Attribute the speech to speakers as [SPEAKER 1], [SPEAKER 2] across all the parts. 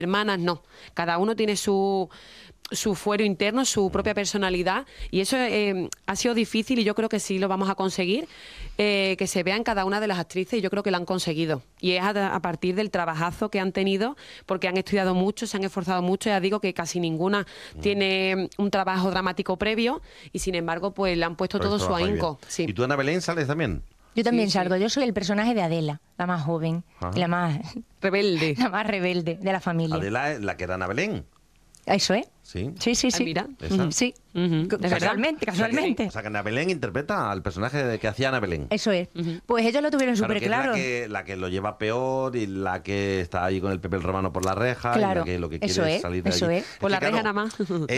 [SPEAKER 1] hermanas, no. Cada uno tiene su fuero interno, su propia personalidad, y eso ha sido difícil, y yo creo que sí lo vamos a conseguir, que se vea en cada una de las actrices, y yo creo que lo han conseguido. Y es a partir del trabajazo que han tenido, porque han estudiado mucho, se han esforzado mucho. Ya digo que casi ninguna tiene un trabajo dramático previo, y sin embargo pues le han puesto todo su ahínco. Sí.
[SPEAKER 2] ¿Y tú, Ana Belén, sales también?
[SPEAKER 3] Yo también salgo. Yo soy el personaje de Adela, la más joven, y la más
[SPEAKER 1] rebelde.
[SPEAKER 3] La más rebelde de la familia.
[SPEAKER 2] Adela es la que era Ana Belén.
[SPEAKER 3] ¿Eso es?
[SPEAKER 2] Sí.
[SPEAKER 3] Sí, sí, sí.
[SPEAKER 1] Mira.
[SPEAKER 3] Sí. Casualmente.
[SPEAKER 2] O sea, que Ana Belén interpreta al personaje que hacía Ana Belén.
[SPEAKER 3] Eso es. Pues ellos lo tuvieron
[SPEAKER 2] Claro,
[SPEAKER 3] súper
[SPEAKER 2] que
[SPEAKER 3] claro.
[SPEAKER 2] Es la que lo lleva peor, y la que está ahí con el Pepe el Romano por la reja,
[SPEAKER 3] Claro,
[SPEAKER 2] y la que lo que quiere
[SPEAKER 3] eso
[SPEAKER 2] es
[SPEAKER 3] es,
[SPEAKER 2] salir de
[SPEAKER 3] eso
[SPEAKER 2] allí.
[SPEAKER 3] es.
[SPEAKER 1] Por la
[SPEAKER 2] que,
[SPEAKER 1] reja
[SPEAKER 2] claro,
[SPEAKER 1] nada más.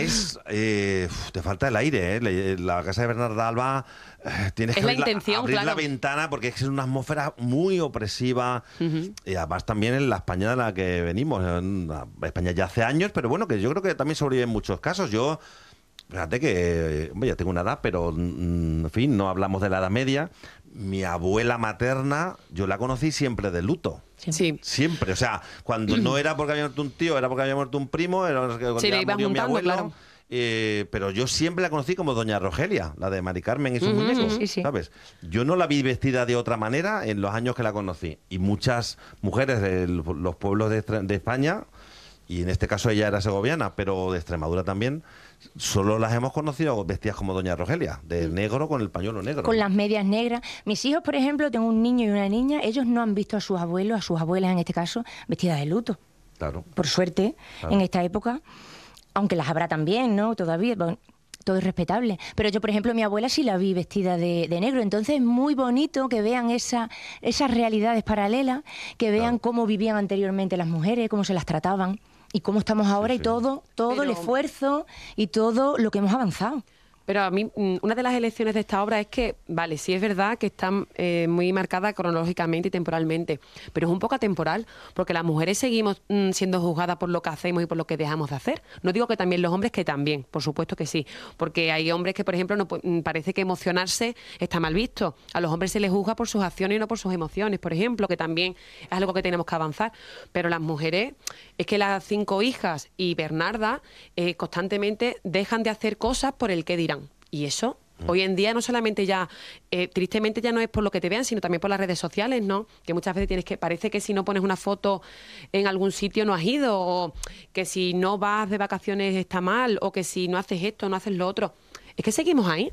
[SPEAKER 2] te falta el aire, ¿eh? La casa de Bernarda Alba, tienes
[SPEAKER 1] Es
[SPEAKER 2] que
[SPEAKER 1] la intención,
[SPEAKER 2] abrir
[SPEAKER 1] claro.
[SPEAKER 2] la ventana, porque es una atmósfera muy opresiva. Y además también en la España de la que venimos. En España ya hace años, pero bueno, que yo creo que también sobrevive en muchos casos. Yo, fíjate que ya tengo una edad, pero en fin, no hablamos de la Edad Media. Mi abuela materna, yo la conocí siempre de luto.
[SPEAKER 1] Sí.
[SPEAKER 2] Siempre, o sea, cuando no era porque había muerto un tío, era porque había muerto un primo, era cuando
[SPEAKER 1] Sí,
[SPEAKER 2] ya
[SPEAKER 1] le iban
[SPEAKER 2] murió mi
[SPEAKER 1] juntando,
[SPEAKER 2] abuelo.
[SPEAKER 1] claro.
[SPEAKER 2] Pero yo siempre la conocí como Doña Rogelia, la de Mari Carmen y sus muñecos,
[SPEAKER 3] sí, sí.
[SPEAKER 2] ¿sabes? Yo no la vi vestida de otra manera en los años que la conocí. Y muchas mujeres de los pueblos de España, y en este caso ella era segoviana, pero de Extremadura también, solo las hemos conocido vestidas como Doña Rogelia, de negro, con el pañuelo negro.
[SPEAKER 3] Con las medias negras. Mis hijos, por ejemplo, tengo un niño y una niña, ellos no han visto a sus abuelos, a sus abuelas en este caso, vestidas de luto.
[SPEAKER 2] Claro.
[SPEAKER 3] Por suerte,
[SPEAKER 2] Claro.
[SPEAKER 3] en esta época, aunque las habrá también, ¿no? Todavía, bueno, todo es respetable. Pero yo, por ejemplo, mi abuela sí la vi vestida de negro. Entonces es muy bonito que vean esas realidades paralelas, que vean cómo vivían anteriormente las mujeres, cómo se las trataban y cómo estamos ahora,
[SPEAKER 2] Sí,
[SPEAKER 3] y
[SPEAKER 2] sí.
[SPEAKER 3] todo el
[SPEAKER 1] Pero-
[SPEAKER 3] esfuerzo y todo lo que hemos avanzado.
[SPEAKER 1] Pero a mí, una de las elecciones de esta obra es que, vale, sí es verdad que está muy marcada cronológicamente y temporalmente, pero es un poco atemporal, porque las mujeres seguimos siendo juzgadas por lo que hacemos y por lo que dejamos de hacer. No digo que también los hombres, que también, por supuesto que sí, porque hay hombres que, por ejemplo, parece que emocionarse está mal visto. A los hombres se les juzga por sus acciones y no por sus emociones, por ejemplo, que también es algo que tenemos que avanzar. Pero las mujeres, es que las 5 hijas y Bernarda constantemente dejan de hacer cosas por el que dirán. Y eso, hoy en día, no solamente ya, tristemente ya no es por lo que te vean, sino también por las redes sociales, ¿no? Que muchas veces parece que si no pones una foto en algún sitio no has ido, o que si no vas de vacaciones está mal, o que si no haces esto, no haces lo otro. Es que seguimos ahí.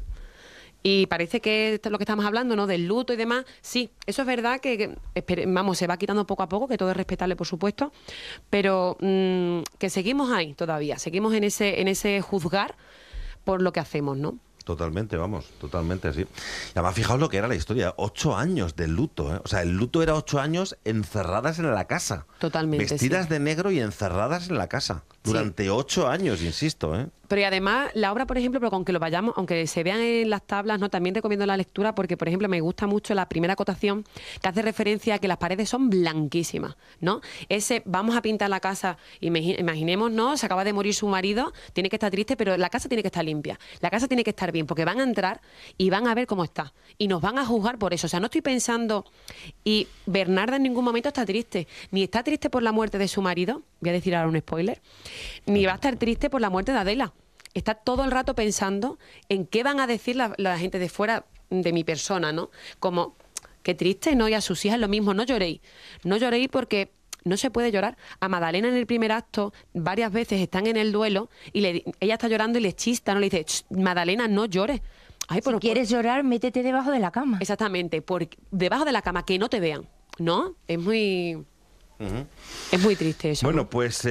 [SPEAKER 1] Y parece que esto es lo que estamos hablando, ¿no? Del luto y demás. Sí, eso es verdad que se va quitando poco a poco, que todo es respetable, por supuesto, pero que seguimos ahí todavía, seguimos en ese juzgar por lo que hacemos, ¿no?
[SPEAKER 2] Totalmente, vamos, totalmente, sí. Y además, fijaos lo que era la historia, 8 años de luto, ¿eh? O sea, el luto era 8 años encerradas en la casa.
[SPEAKER 1] Totalmente,
[SPEAKER 2] Vestidas
[SPEAKER 1] sí.
[SPEAKER 2] de negro y encerradas en la casa. Durante 8 años, insisto, ¿eh?
[SPEAKER 1] Pero y además, la obra, por ejemplo, pero con que lo vayamos, aunque se vean en las tablas, ¿no? También recomiendo la lectura porque, por ejemplo, me gusta mucho la primera acotación que hace referencia a que las paredes son blanquísimas, ¿no? Vamos a pintar la casa, imaginemos, ¿no? Se acaba de morir su marido, tiene que estar triste, pero la casa tiene que estar limpia, la casa tiene que estar bien, porque van a entrar y van a ver cómo está, y nos van a juzgar por eso. O sea, no estoy pensando, y Bernarda en ningún momento está triste, ni está triste por la muerte de su marido, voy a decir ahora un spoiler, ni va a estar triste por la muerte de Adela. Está todo el rato pensando en qué van a decir la gente de fuera de mi persona, ¿no? Como, qué triste, ¿no? Y a sus hijas lo mismo, no lloréis. No lloréis porque no se puede llorar. A Madalena en el primer acto varias veces están en el duelo y ella está llorando y le chista, ¿no? Le dice, Madalena, no llores. Ay,
[SPEAKER 3] Si quieres llorar, métete debajo de la cama.
[SPEAKER 1] Exactamente, debajo de la cama, que no te vean, ¿no? Es muy triste eso.
[SPEAKER 2] Bueno,
[SPEAKER 1] ¿no?
[SPEAKER 2] pues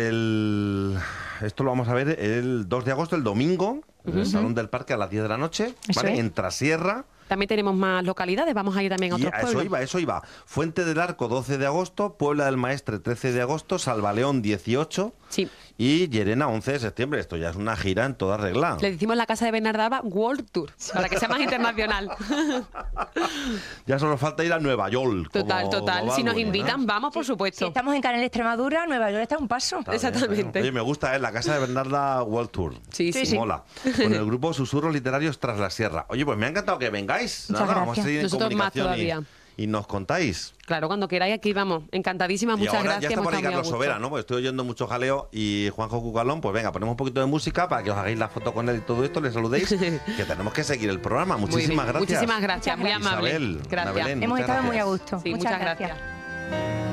[SPEAKER 2] esto lo vamos a ver el 2 de agosto, el domingo, en el Salón del Parque a las 10 de la noche,
[SPEAKER 3] Eso
[SPEAKER 2] ¿vale?
[SPEAKER 3] es.
[SPEAKER 2] En Trasierra.
[SPEAKER 1] También tenemos más localidades, vamos a ir también a
[SPEAKER 2] Y
[SPEAKER 1] otros pueblos.
[SPEAKER 2] eso iba. Fuente del Arco, 12 de agosto, Puebla del Maestre, 13 de agosto, Salvaleón, 18,
[SPEAKER 1] Sí.
[SPEAKER 2] y Llerena, 11 de septiembre. Esto ya es una gira en toda regla.
[SPEAKER 1] Le decimos la casa de Bernarda Alba World Tour, para que sea más internacional.
[SPEAKER 2] Ya solo falta ir a Nueva York.
[SPEAKER 1] Total.
[SPEAKER 2] como
[SPEAKER 1] Si nos
[SPEAKER 2] Bad Bunny, ¿no?
[SPEAKER 1] invitan, vamos, por
[SPEAKER 3] Si
[SPEAKER 1] supuesto.
[SPEAKER 3] estamos en Canal Extremadura, Nueva York está a un paso.
[SPEAKER 2] Está bien,
[SPEAKER 1] Exactamente.
[SPEAKER 2] está bien. Oye, me gusta, la casa de Bernarda World Tour.
[SPEAKER 1] Sí, sí.
[SPEAKER 2] Mola. Con el grupo Susurros Literarios Tras la Sierra. Oye, pues me ha encantado que vengáis.
[SPEAKER 3] Muchas
[SPEAKER 2] Vamos a
[SPEAKER 3] gracias.
[SPEAKER 2] seguir en
[SPEAKER 1] Nosotros más
[SPEAKER 2] comunicación
[SPEAKER 1] todavía.
[SPEAKER 2] y nos contáis.
[SPEAKER 1] Claro, cuando queráis aquí vamos. Encantadísima,
[SPEAKER 2] Y
[SPEAKER 1] muchas
[SPEAKER 2] ahora
[SPEAKER 1] gracias.
[SPEAKER 2] ya está por ahí
[SPEAKER 1] hemos estado muy a
[SPEAKER 2] Carlos
[SPEAKER 1] gusto.
[SPEAKER 2] Sobera, ¿no? Porque estoy oyendo mucho jaleo y Juanjo Cucalón, pues venga, ponemos un poquito de música para que os hagáis la foto con él y todo esto, le saludéis, que tenemos que seguir el programa.
[SPEAKER 1] Muy
[SPEAKER 2] Muchísimas
[SPEAKER 1] bien.
[SPEAKER 2] gracias.
[SPEAKER 1] Muchísimas gracias, muy amable.
[SPEAKER 2] Isabel, Ana
[SPEAKER 1] Gracias.
[SPEAKER 2] Belén,
[SPEAKER 3] Hemos
[SPEAKER 2] muchas
[SPEAKER 3] estado muy a
[SPEAKER 2] gracias.
[SPEAKER 3] gusto.
[SPEAKER 1] Sí, muchas gracias.